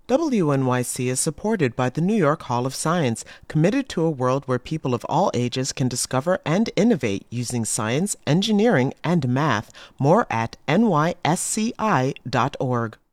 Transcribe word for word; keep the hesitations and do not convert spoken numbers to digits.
W N Y C is supported by the New York Hall of Science, committed to a world where people of all ages can discover and innovate using science, engineering, and math. More at N Y S C I dot org.